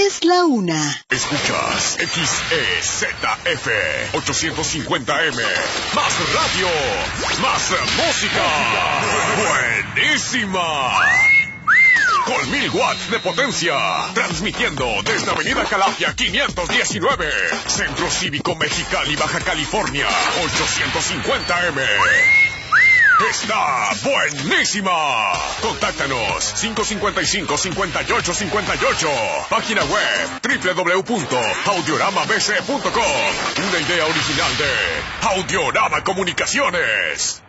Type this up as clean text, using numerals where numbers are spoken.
es la una. Escuchas XEZF 850M. Más radio, más música. Buenísima. Con 1000 watts de potencia. Transmitiendo desde Avenida Calafia 519. Centro Cívico Mexicali, Baja California. 850M. ¡Está buenísima! Contáctanos 555-5858. Página web www.audioramabc.com. Una idea original de Audiorama Comunicaciones.